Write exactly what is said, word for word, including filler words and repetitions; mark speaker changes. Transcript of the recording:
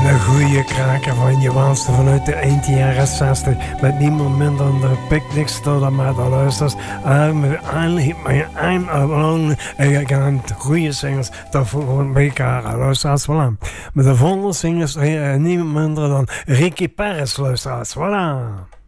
Speaker 1: Een goede kraker van je waanste vanuit de eind jaren zestig. Met niemand minder dan de Picnics tot en met de luisters. En met mijn een en gaan goede zingers dat voor elkaar luisteraars. Voilà. Met de volgende zingers niemand minder dan Ricky Perez luisteraars. Voilà.